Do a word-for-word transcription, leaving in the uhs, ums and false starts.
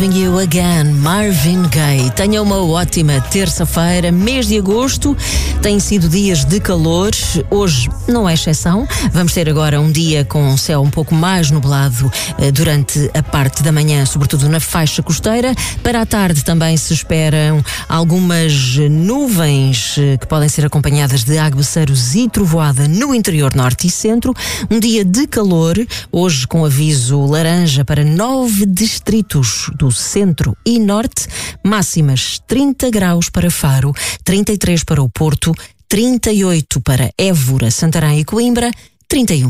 You Again, Marvin Gaye. Tenha uma ótima terça-feira, mês de agosto. Têm sido dias de calor, hoje não é exceção. Vamos ter agora um dia com o céu um pouco mais nublado eh, durante a parte da manhã, sobretudo na faixa costeira. Para a tarde também se esperam algumas nuvens eh, que podem ser acompanhadas de aguaceiros e trovoada no interior norte e centro. Um dia de calor, hoje com aviso laranja para nove distritos do centro e norte, máximas trinta graus para Faro, trinta e três para o Porto, trinta e oito para Évora, Santarém e Coimbra, trinta e um